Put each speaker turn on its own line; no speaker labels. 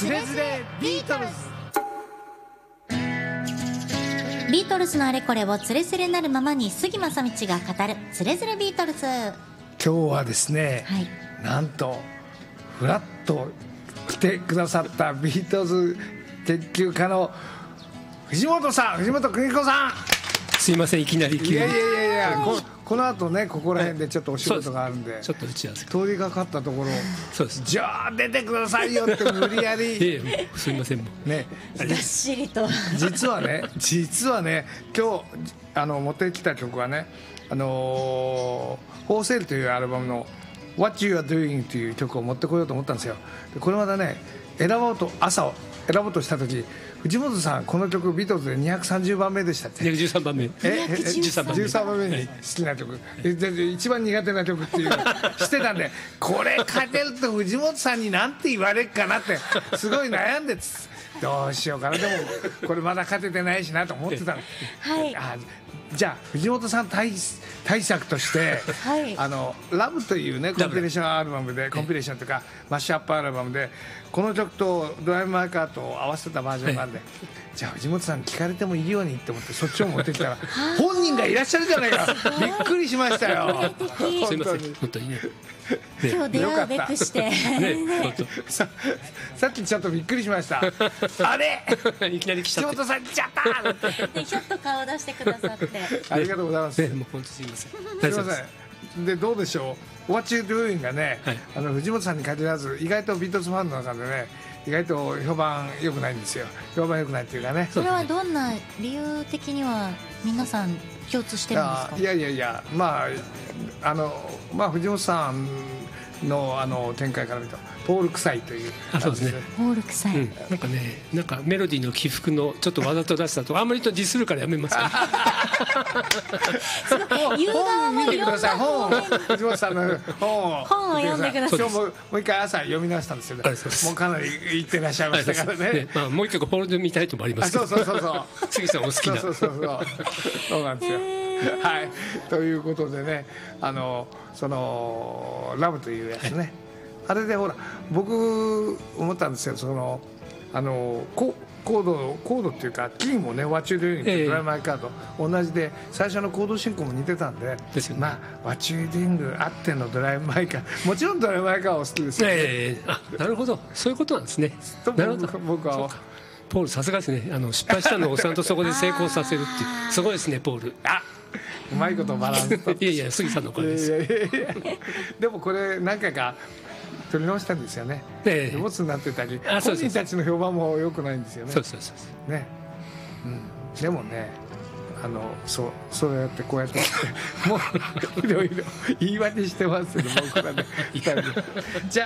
つれづれビートルズ。
ビートルズのあれこれをつれづれなるままに杉正道が語るつれづれビートルズ。
今日はですね、
はい、
なんとフラッと来てくださったビートルズ研究家の藤本邦彦さん。
すいません、いきなり急に。
いやこの後ね、ここら辺でちょっとお仕事があるんで、
ちょっと打ち合わせ
通りがかったところ、
そうです。
じゃあ出てくださいよって無理やり
すいませんもう
ね、
がっしりと
実はね今日持ってきた曲はね、フォーセールというアルバムの What You Are Doing という曲を持ってこようと思ったんですよ。でこれまたね、朝を選ぼうとした時、藤本さんこの曲ビートルズで230番目でしたって。
13番目
13番目に好きな曲、一番苦手な曲っていうしてたんで、これ勝てると藤本さんに何て言われるかなってすごい悩んで、どうしようかな、でもこれまだ勝ててないしなと思ってたの、
はい、
じゃあ藤本さん対策として、
はい、
ラブというねコンピレーションアルバムで、コンピレーションというかマッシュアップアルバムでこの曲とドライブ・マイ・カーと合わせたバージョンなんで、じゃあ藤本さんに聞かれてもいいようにって思ってそっちを持ってきたら本人がいらっしゃるじゃないか。びっくりしましたよ。
すいません、本当にね。
今日出会うべくして
さっきちょっとびっくりしました。あれ
いきなり来ちゃって、
藤本さん来ちゃった
でひょっと顔出してくださって
ありがとうございます。
もう本当すいません。
すいません。でどうでしょう、 What You Doing がね、
はい、
藤本さんに限らず意外とビートルズファンの中でね、意外と評判良くないんですよ。評判良くないっていうかね。
それはどんな理由的には皆さん共通してるんですか？
いやまあ藤本さんの展開から見るとポール臭いという。
そうですね、
ポール臭い、
なんかメロディーの起伏のちょっとわざと出したと、あんまりとディスるからやめますか。
言う側も
見てください、本を藤本さんの本を
読んでください。
今日もう一回朝読み直したんですよね。もうかなり言ってらっしゃいましたからね。
もう一曲ホールで見たいともありますけど。
そう
杉さんお好きな。
そうなんですよ。はい、ということでね、そのラブというやつね、あれでほら僕思ったんですよ、コードっていうかキーもね、What You Doing とドライブ・マイ・カーと同じで、最初のコード進行も似てたんで、まあ What You Doing あってのドライブ・マイ・カー、もちろんドライブ・マイ・カーは好きですよね。
なるほど、そういうことなんですね。なるほど、
僕は
ポールさすがですね。失敗したのをちゃんとそこで成功させるっていう、すごいですね、ポール。
うまいことバランスと
いや杉さんのおかげです。
でもこれ何回か取り直したんですよね。ボツになってたり、本人たちの評判も良くないんですよね。
そう
ね、でもね、そうやってこうやってもういろいろ言い訳してますけど、僕らね2人でじゃあ